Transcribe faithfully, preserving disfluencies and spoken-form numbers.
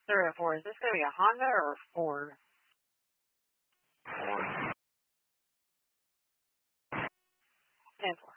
Three or four. Is this going to be a Honda or a Ford? Ford. ten four.